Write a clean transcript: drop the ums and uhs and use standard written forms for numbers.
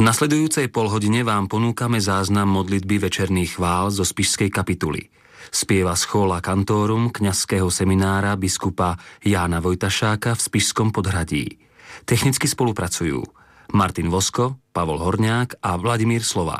nasledujúcej polhodine vám ponúkame záznam modlitby večerných chvál zo spišskej kapituly. Spieva Schola Cantorum kňazského seminára biskupa Jána Vojtašáka v Spišskom Podhradí. Technicky spolupracujú Martin Vosko, Pavol Horňák a Vladimír Slovák.